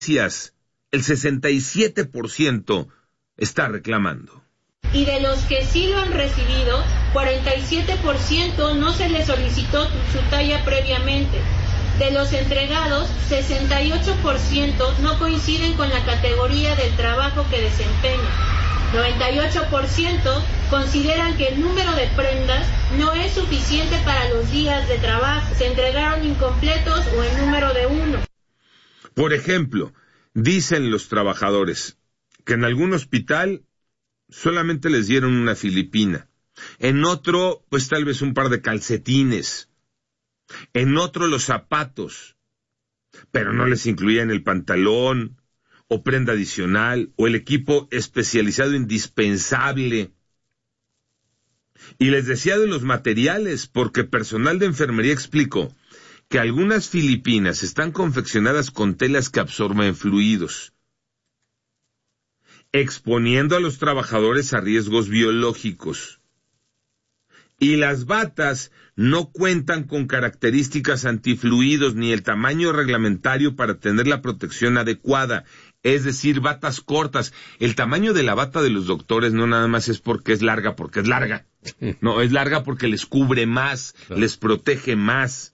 el 67% está reclamando. Y de los que sí lo han recibido, 47% no se les solicitó su talla previamente. De los entregados, 68% no coinciden con la categoría del trabajo que desempeñan. 98% consideran que el número de prendas no es suficiente para los días de trabajo. Se entregaron incompletos o en número de 1. Por ejemplo, dicen los trabajadores que en algún hospital solamente les dieron una filipina. En otro, pues tal vez un par de calcetines. En otro, los zapatos. Pero no les incluían el pantalón, o prenda adicional, o el equipo especializado indispensable. Y les decía de los materiales, porque personal de enfermería explicó que algunas filipinas están confeccionadas con telas que absorben fluidos, exponiendo a los trabajadores a riesgos biológicos. Y las batas no cuentan con características antifluidos ni el tamaño reglamentario para tener la protección adecuada, es decir, batas cortas. El tamaño de la bata de los doctores no nada más es porque es larga, no, es larga porque les cubre más, les protege más.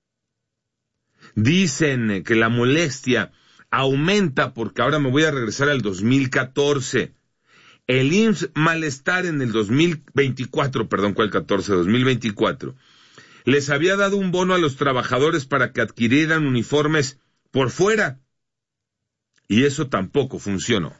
Dicen que la molestia aumenta porque ahora me voy a regresar al 2014. El IMSS Malestar en el 2024, ¿cuál 14? 2024, les había dado un bono a los trabajadores para que adquirieran uniformes por fuera. Y eso tampoco funcionó.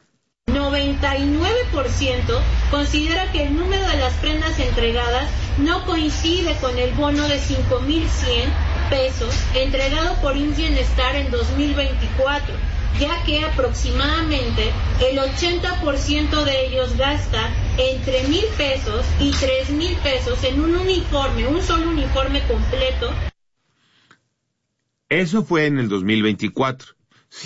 99% considera que el número de las prendas entregadas no coincide con el bono de 5,100 pesos entregado por IMSS Bienestar en 2024, ya que aproximadamente el 80% de ellos gasta entre 1,000 pesos y 3,000 pesos en un uniforme, un solo uniforme completo. Eso fue en el 2024,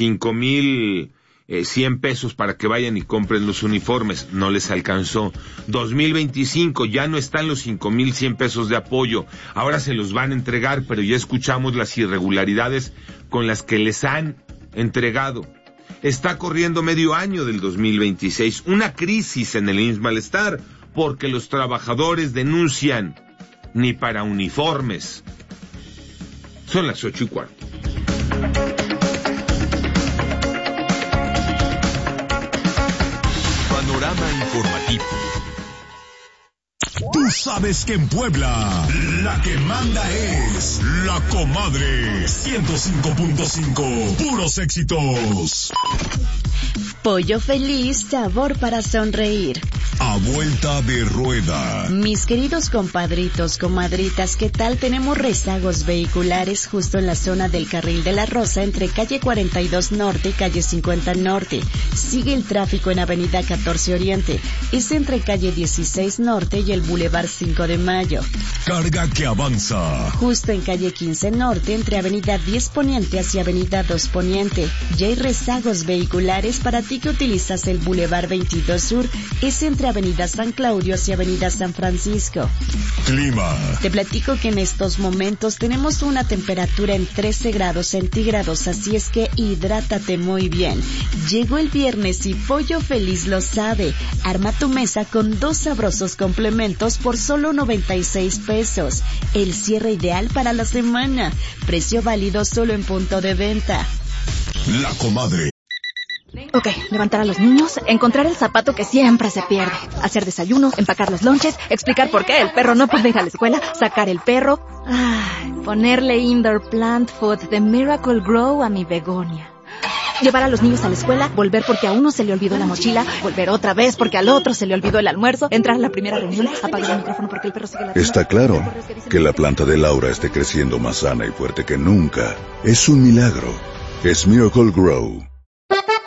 5,100 pesos para que vayan y compren los uniformes, no les alcanzó. 2025 ya no están los 5,100 pesos de apoyo, ahora se los van a entregar, pero ya escuchamos las irregularidades con las que les han entregado. Está corriendo medio año del 2026, una crisis en el IMSS Malestar, porque los trabajadores denuncian ni para uniformes. Son las 8:15. Panorama informativo. Tú sabes que en Puebla la que manda es La Comadre 105.5, puros éxitos. Pollo Feliz, sabor para sonreír. A vuelta de rueda. Mis queridos compadritos, comadritas, ¿qué tal? Tenemos rezagos vehiculares justo en la zona del Carril de la Rosa, entre calle 42 Norte y calle 50 Norte. Sigue el tráfico en avenida 14 Oriente. Es entre calle 16 Norte y el Boulevard 5 de Mayo. Carga que avanza. Justo en calle 15 Norte, entre avenida 10 Poniente hacia avenida 2 Poniente. Ya hay rezagos vehiculares para ti que utilizas el Boulevard 22 Sur. Es entre avenida San Claudio hacia avenida San Francisco. Clima. Te platico que en estos momentos tenemos una temperatura en 13 grados centígrados, así es que hidrátate muy bien. Llegó el viernes y Pollo Feliz lo sabe. Arma tu mesa con 2 sabrosos complementos por solo 96 pesos. El cierre ideal para la semana. Precio válido solo en punto de venta. La Comadre. Ok, levantar a los niños, encontrar el zapato que siempre se pierde, hacer desayunos, empacar los lonches, explicar por qué el perro no puede ir a la escuela, sacar el perro, ponerle indoor plant food de Miracle Grow a mi begonia. Llevar a los niños a la escuela, volver porque a uno se le olvidó la mochila, volver otra vez porque al otro se le olvidó el almuerzo, entrar a la primera reunión, apagar el micrófono porque el perro sigue ladrando. Está claro que la planta de Laura esté creciendo más sana y fuerte que nunca. Es un milagro. Es Miracle Grow.